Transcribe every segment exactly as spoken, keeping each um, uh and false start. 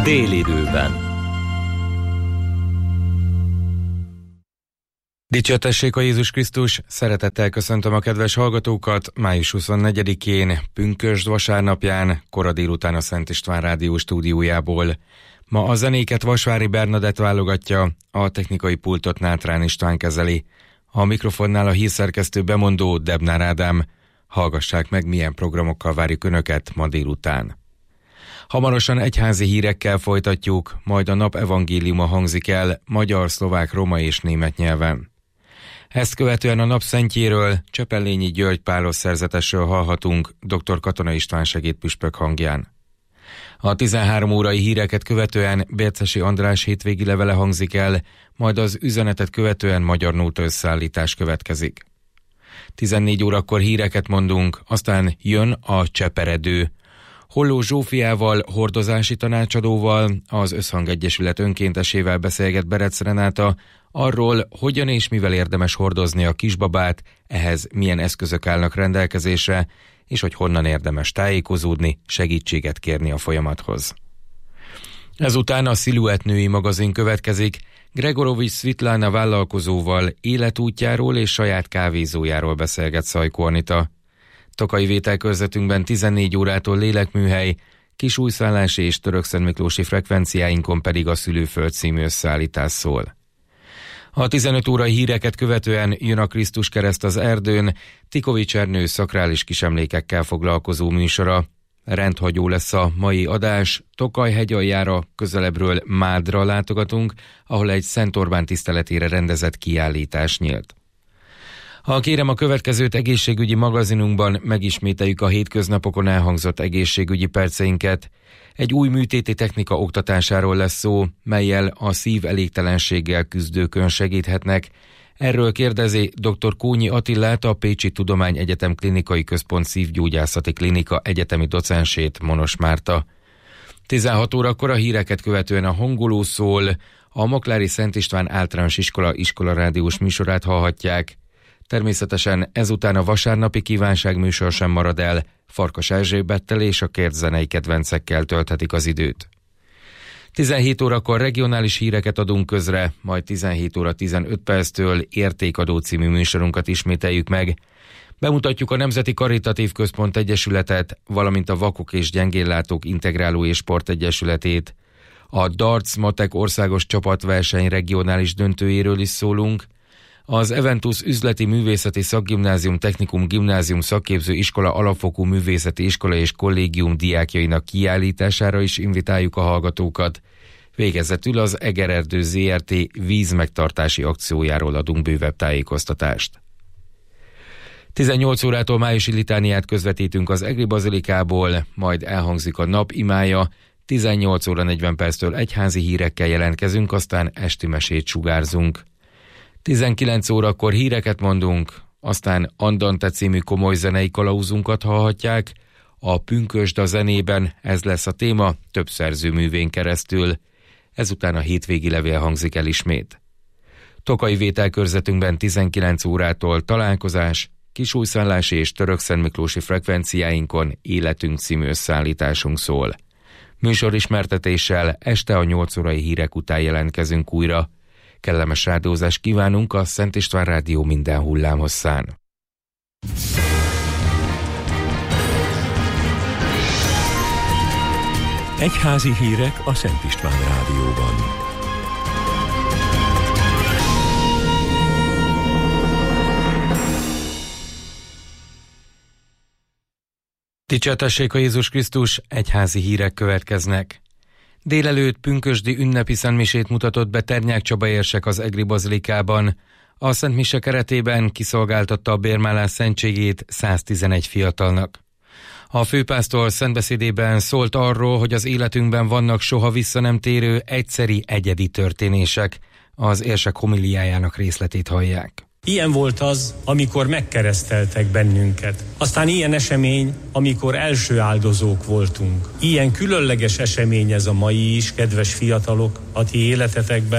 Délidőben. Dicsértessék a Jézus Krisztus, szeretettel köszöntöm a kedves hallgatókat május huszonnegyedikén, pünkösd vasárnapján, kora délután a Szent István Rádió stúdiójából. Ma a zenéket Vasvári Bernadett válogatja, a technikai pultot Nátrán István kezeli. A mikrofonnál a hírszerkesztő bemondó Debnár Ádám. Hallgassák meg, milyen programokkal várjuk Önöket ma délután. Hamarosan egyházi hírekkel folytatjuk, majd a nap evangéliuma hangzik el magyar, szlovák, roma és német nyelven. Ezt követően a nap szentjéről, Csepellényi György Pálos szerzetesről hallhatunk dr. Katona István segédpüspök hangján. A tizenhárom órai híreket követően Bércesi András hétvégi levele hangzik el, majd az üzenetet követően magyar nóta összeállítás következik. tizennégy órakor híreket mondunk, aztán jön a Cseperedő. Holló Zsófiával, hordozási tanácsadóval, az Összhang Egyesület önkéntesével beszélget Berec Renáta arról, hogyan és mivel érdemes hordozni a kisbabát, ehhez milyen eszközök állnak rendelkezésre, és hogy honnan érdemes tájékozódni, segítséget kérni a folyamathoz. Ezután a Sziluett női magazin következik, Gregorovics Szvitlana vállalkozóval életútjáról és saját kávézójáról beszélget Szajkó Anita. Tokai vételkörzetünkben tizennégy órától lélekműhely, kisújszállási és törökszentmiklósi frekvenciáinkon pedig a Szülőföld című összeállítás szól. A tizenöt órai híreket követően jön a Krisztus kereszt az erdőn, Tikovics Ernő szakrális kisemlékekkel foglalkozó műsora. Rendhagyó lesz a mai adás, Tokaj hegyaljára, közelebbről Mádra látogatunk, ahol egy Szent Orbán tiszteletére rendezett kiállítás nyílt. Ha kérem, a következőt egészségügyi magazinunkban megismételjük a hétköznapokon elhangzott egészségügyi perceinket. Egy új műtéti technika oktatásáról lesz szó, mellyel a szív elégtelenséggel küzdőkön segíthetnek. Erről kérdezi dr. Kónyi Attilát, a Pécsi Tudományegyetem Klinikai Központ Szívgyógyászati Klinika egyetemi docensét, Monos Márta. tizenhat órakor a híreket követően a hangoló szól, a Maklári Szent István Általános Iskola iskolarádiós műsorát hallhatják. Természetesen ezután a vasárnapi kívánság műsor sem marad el, Farkas Erzsébettel és a kért zenei kedvencekkel tölthetik az időt. tizenhét órakor regionális híreket adunk közre, majd tizenhét óra tizenöt perctől Értékadó című műsorunkat ismételjük meg. Bemutatjuk a Nemzeti Karitatív Központ Egyesületet, valamint a Vakok és Gyengéllátók Integráló és Sportegyesületét. A Darts Matek országos csapatverseny regionális döntőjéről is szólunk. Az Eventus Üzleti Művészeti Szakgimnázium Technikum Gimnázium Szakképző Iskola Alapfokú Művészeti Iskola és Kollégium diákjainak kiállítására is invitáljuk a hallgatókat. Végezetül az Egererdő zé er té vízmegtartási akciójáról adunk bővebb tájékoztatást. tizennyolc órától májusi litániát közvetítünk az Egri Bazilikából, majd elhangzik a nap imája, tizennyolc óra negyven perctől egyházi hírekkel jelentkezünk, aztán esti mesét sugárzunk. tizenkilenc órakor híreket mondunk, aztán Andante című komoly zenei kalauzunkat hallhatják, a Pünkösd a zenében, ez lesz a téma, több szerzőművén keresztül. Ezután a hétvégi levél hangzik el ismét. Tokai vételkörzetünkben tizenkilenc órától találkozás, kisújszállási és törökszentmiklósi frekvenciáinkon Életünk című összeállításunk szól. Műsorismertetéssel este a nyolc órai hírek után jelentkezünk újra. Kellemes rádiózást kívánunk a Szent István Rádió minden hullámhosszán. Egyházi hírek a Szent István Rádióban. Dicsértessék a Jézus Krisztus, egyházi hírek következnek. Délelőtt pünkösdi ünnepi szentmisét mutatott be Ternyák Csaba érsek az Egri Bazilikában. A szentmise keretében kiszolgáltatta a bérmálás szentségét száztizenegy fiatalnak. A főpásztor szentbeszédében szólt arról, hogy az életünkben vannak soha vissza nem térő, egyszeri, egyedi történések. Az érsek homiliájának részletét hallják. Ilyen volt az, amikor megkereszteltek bennünket. Aztán ilyen esemény, amikor első áldozók voltunk. Ilyen különleges esemény ez a mai is, kedves fiatalok, a ti életetekben,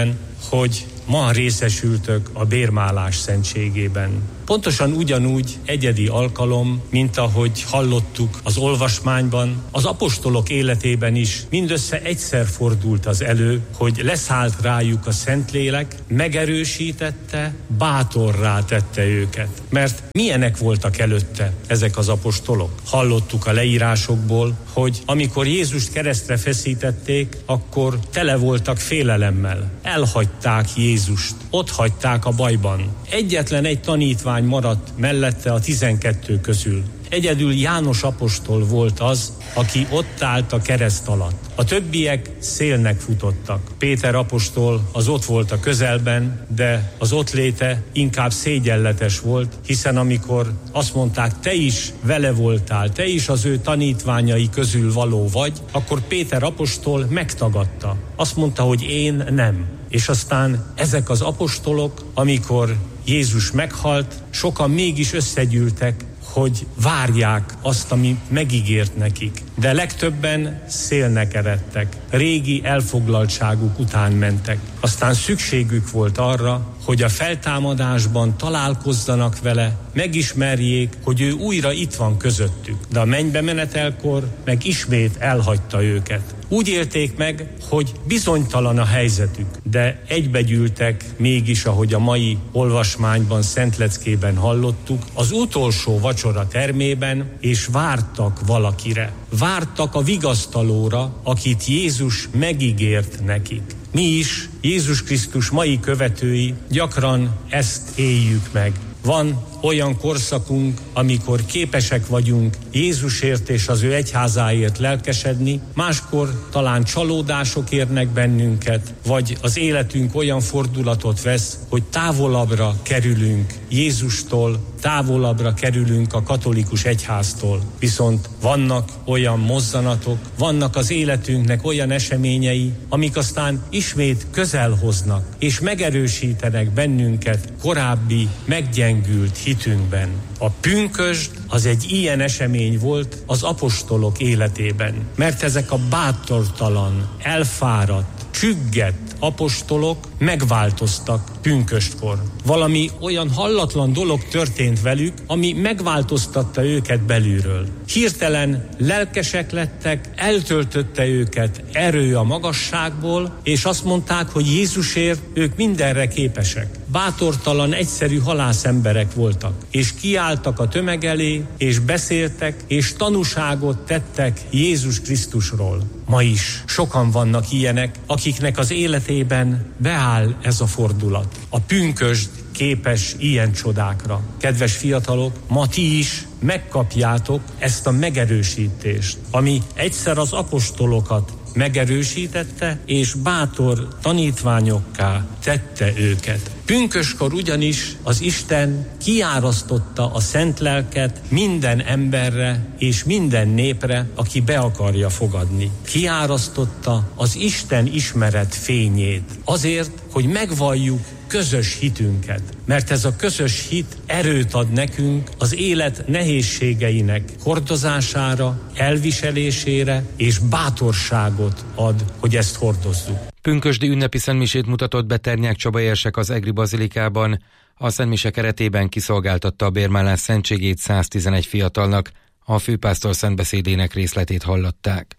hogy ma részesültök a bérmálás szentségében. Pontosan ugyanúgy egyedi alkalom, mint ahogy hallottuk az olvasmányban, az apostolok életében is mindössze egyszer fordult az elő, hogy leszállt rájuk a Szentlélek, megerősítette, bátorrá tette őket. Mert milyenek voltak előtte ezek az apostolok? Hallottuk a leírásokból, hogy amikor Jézust keresztre feszítették, akkor tele voltak félelemmel. Elhagyták Jézust, ott hagyták a bajban. Egyetlen egy tanítvány maradt mellette a tizenkettő közül. Egyedül János apostol volt az, aki ott állt a kereszt alatt. A többiek szélnek futottak. Péter apostol az ott volt a közelben, de az ott léte inkább szégyenletes volt, hiszen amikor azt mondták, te is vele voltál, te is az ő tanítványai közül való vagy, akkor Péter apostol megtagadta. Azt mondta, hogy én nem. És aztán ezek az apostolok, amikor Jézus meghalt, sokan mégis összegyűltek, hogy várják azt, ami megígért nekik. De legtöbben szélnek eredtek, régi elfoglaltságuk után mentek. Aztán szükségük volt arra, hogy a feltámadásban találkozzanak vele, megismerjék, hogy ő újra itt van közöttük. De a mennybe menetelkor meg ismét elhagyta őket. Úgy élték meg, hogy bizonytalan a helyzetük, de egybegyűltek mégis, ahogy a mai olvasmányban, Szentleckében hallottuk, az utolsó vacsora termében, és vártak valakire. Vártak a vigasztalóra, akit Jézus megígért nekik. Mi is, Jézus Krisztus mai követői, gyakran ezt éljük meg. Van olyan korszakunk, amikor képesek vagyunk Jézusért és az ő egyházáért lelkesedni, máskor talán csalódások érnek bennünket, vagy az életünk olyan fordulatot vesz, hogy távolabbra kerülünk Jézustól, távolabbra kerülünk a katolikus egyháztól. Viszont vannak olyan mozzanatok, vannak az életünknek olyan eseményei, amik aztán ismét közel hoznak, és megerősítenek bennünket korábbi meggyengült hitünkben. A pünkösd az egy ilyen esemény volt az apostolok életében, mert ezek a bátortalan, elfáradt, csüggett apostolok megváltoztak pünköstkor. Valami olyan hallatlan dolog történt velük, ami megváltoztatta őket belülről. Hirtelen lelkesek lettek, eltöltötte őket erő a magasságból, és azt mondták, hogy Jézusért ők mindenre képesek. Bátortalan, egyszerű halászemberek voltak, és kiálltak a tömeg elé, és beszéltek, és tanúságot tettek Jézus Krisztusról. Ma is sokan vannak ilyenek, akiknek az életében beáll ez a fordulat. A pünkösd képes ilyen csodákra. Kedves fiatalok, ma ti is megkapjátok ezt a megerősítést, ami egyszer az apostolokat megerősítette, és bátor tanítványokká tette őket. Pünköskor ugyanis az Isten kiárasztotta a szent lelket minden emberre és minden népre, aki be akarja fogadni. Kiárasztotta az Isten ismeret fényét azért, hogy megvalljuk közös hitünket, mert ez a közös hit erőt ad nekünk az élet nehézségeinek hordozására, elviselésére, és bátorságot ad, hogy ezt hordozzuk. Pünkösdi ünnepi szentmisét mutatott be Ternyák Csaba érsek az Egri Bazilikában. A szentmise keretében kiszolgáltatta a bérmálás szentségét száztizenegy fiatalnak. A főpásztor szentbeszédének részletét hallották.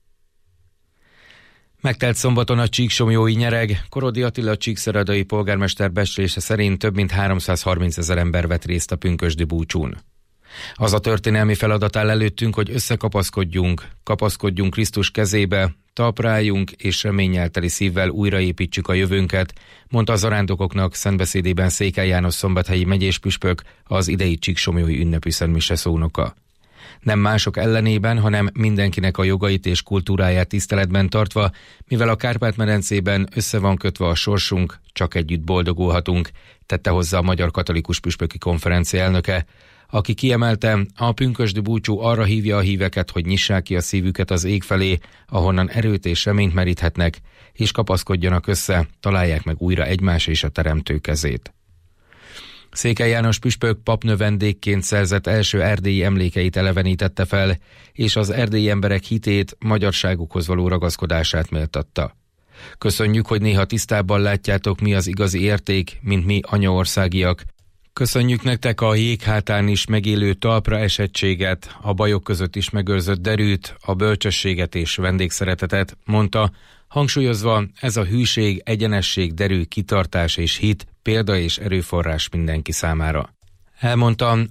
Megtelt szombaton a csíksomlyói nyereg. Korodi Attila csíkszeredai polgármester becslése szerint több mint háromszázharminc ezer ember vett részt a pünkösdi búcsún. Az a történelmi feladat áll előttünk, hogy összekapaszkodjunk, kapaszkodjunk Krisztus kezébe, talpráljunk és reménnyel teli szívvel újraépítsük a jövőnket, mondta a zarándokoknak szentbeszédében Székely János szombathelyi megyéspüspök, az idei csíksomlyói ünnepi szentmise szónoka. Nem mások ellenében, hanem mindenkinek a jogait és kultúráját tiszteletben tartva, mivel a Kárpát-medencében össze van kötve a sorsunk, csak együtt boldogulhatunk, tette hozzá a Magyar Katolikus Püspöki Konferencia elnöke, aki kiemelte, a pünkösdi búcsú arra hívja a híveket, hogy nyissák ki a szívüket az ég felé, ahonnan erőt és reményt meríthetnek, és kapaszkodjanak össze, találják meg újra egymás és a Teremtő kezét. Székely János püspök papnövendékként szerzett első erdélyi emlékeit elevenítette fel, és az erdélyi emberek hitét, magyarságukhoz való ragaszkodását méltatta. Köszönjük, hogy néha tisztábban látjátok, mi az igazi érték, mint mi anyaországiak. Köszönjük nektek a jéghátán is megélő talpra esettséget, a bajok között is megőrzött derűt, a bölcsességet és vendégszeretetet, mondta, hangsúlyozva, ez a hűség, egyenesség, derű, kitartás és hit, példa és erőforrás mindenki számára. Elmondtam,